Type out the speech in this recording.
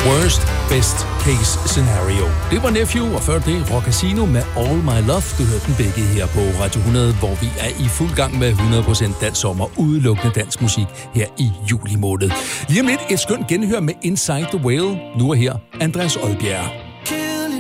Worst Best Case Scenario. Det var Nephew, og før det Rock Casino med All My Love. Du hørte den begge her på Radio 100, hvor vi er i fuld gang med 100% dansk sommer, udelukkende dansk musik her i juli måned. Lige om lidt et skønt genhør med Inside the Whale. Nu er her Andreas Odbjerg.